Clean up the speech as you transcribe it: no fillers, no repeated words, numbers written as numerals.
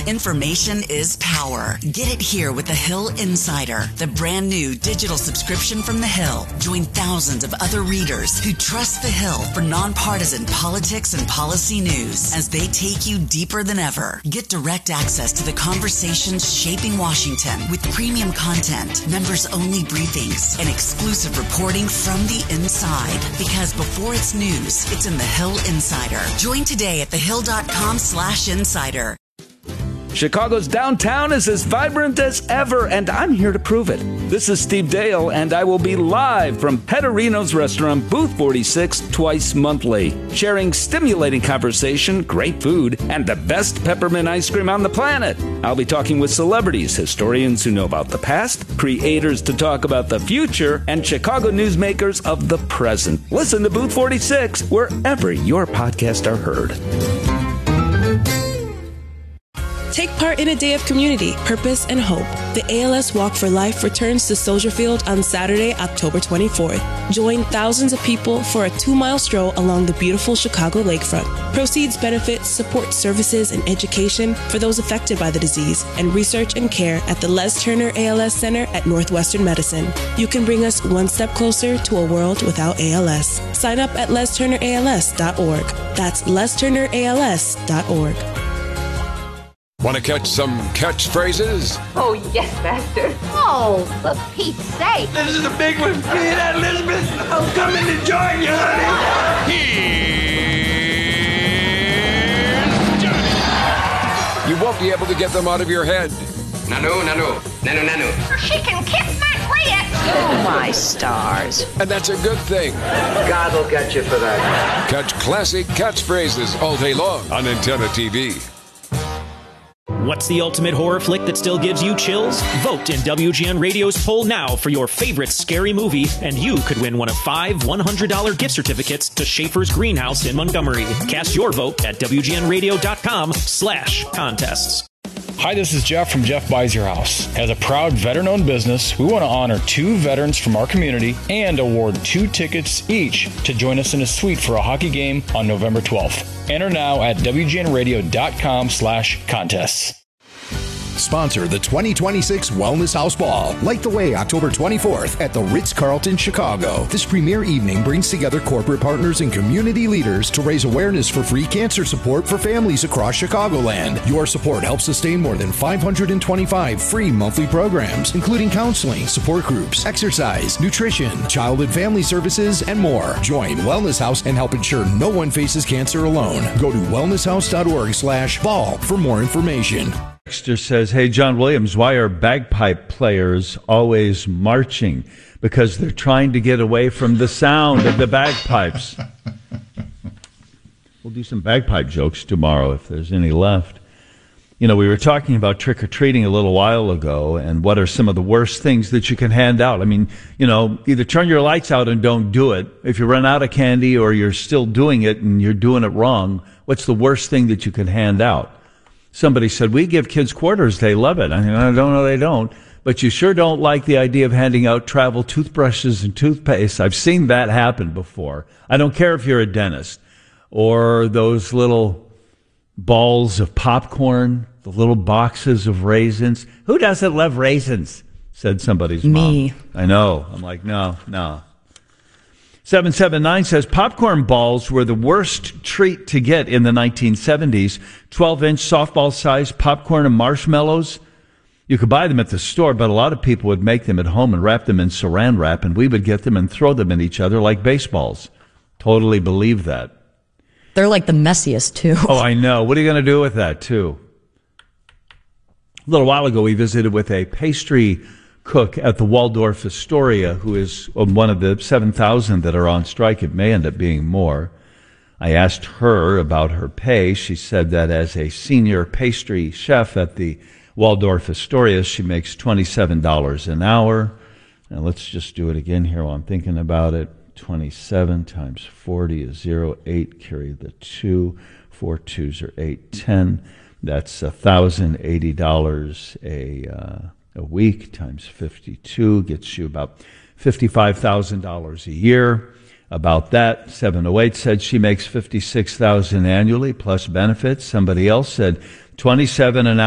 Information is power. Get it here with the Hill Insider, the brand new digital subscription from the Hill. Join thousands of other readers who trust the Hill for nonpartisan politics and policy news as they take you deeper than ever. Get direct access to the conversations shaping Washington with premium content, members-only briefings, and exclusive reporting from the inside. Because before it's news, it's in the Hill Insider. Join today at thehill.com/insider. Chicago's downtown is as vibrant as ever, and I'm here to prove it. This is Steve Dale, and I will be live from Petterino's restaurant, Booth 46, twice monthly, sharing stimulating conversation, great food, and the best peppermint ice cream on the planet. I'll be talking with celebrities, historians who know about the past, creators to talk about the future, and Chicago newsmakers of the present. Listen to Booth 46 wherever your podcasts are heard. Take part in a day of community, purpose, and hope. The ALS Walk for Life returns to Soldier Field on Saturday, October 24th. Join thousands of people for a 2-mile stroll along the beautiful Chicago lakefront. Proceeds benefit support services and education for those affected by the disease and research and care at the Les Turner ALS Center at Northwestern Medicine. You can bring us one step closer to a world without ALS. Sign up at lesturnерals.org. That's lesturnерals.org. Want to catch some catchphrases? Oh, yes, Master. Oh, for Pete's sake. This is the big one. You hear that, Elizabeth? I'm coming to join you, honey. Here's Johnny. You won't be able to get them out of your head. Nanu. She can kiss my clit. Oh, my stars. And that's a good thing. God will get you for that. Catch classic catchphrases all day long on Antenna TV. What's the ultimate horror flick that still gives you chills? Vote in WGN Radio's poll now for your favorite scary movie, and you could win one of 5 $100 gift certificates to Schaefer's Greenhouse in Montgomery. Cast your vote at WGNradio.com/contests. Hi, this is Jeff from Jeff Buys Your House. As a proud veteran-owned business, we want to honor 2 veterans from our community and award 2 tickets each to join us in a suite for a hockey game on November 12th. Enter now at WGNradio.com/contests. Sponsor the 2026 Wellness House Ball. Light the way October 24th at the Ritz-Carlton, Chicago. This premier evening brings together corporate partners and community leaders to raise awareness for free cancer support for families across Chicagoland. Your support helps sustain more than 525 free monthly programs, including counseling, support groups, exercise, nutrition, child and family services, and more. Join Wellness House and help ensure no one faces cancer alone. Go to wellnesshouse.org/ball for more information. Dexter says, hey, John Williams, why are bagpipe players always marching? Because they're trying to get away from the sound of the bagpipes. We'll do some bagpipe jokes tomorrow if there's any left. You know, we were talking about trick-or-treating a little while ago, and what are some of the worst things that you can hand out? I mean, you know, either turn your lights out and don't do it. If you run out of candy or you're still doing it and you're doing it wrong, what's the worst thing that you can hand out? Somebody said, we give kids quarters. They love it. I mean, I don't know they don't. But you sure don't like the idea of handing out travel toothbrushes and toothpaste. I've seen that happen before. I don't care if you're a dentist. Or those little balls of popcorn, the little boxes of raisins. Who doesn't love raisins? Said somebody's mom. Me. I know. I'm like, no. 779 says popcorn balls were the worst treat to get in the 1970s. 12-inch softball-sized popcorn and marshmallows. You could buy them at the store, but a lot of people would make them at home and wrap them in saran wrap, and we would get them and throw them at each other like baseballs. Totally believe that. They're like the messiest, too. Oh, I know. What are you going to do with that, too? A little while ago, we visited with a pastry cook at the Waldorf Astoria, who is one of the 7,000 that are on strike. It may end up being more. I asked her about her pay. She said that as a senior pastry chef at the Waldorf Astoria, she makes $27 an hour. Now let's just do it again here while I'm thinking about it. 27 times 40 is 0.8. Carry the 2. 4 2s are 8. 10. That's $1,080 a week times 52 gets you about $55,000 a year. About that, 708 said she makes $56,000 annually plus benefits. Somebody else said $27 an hour.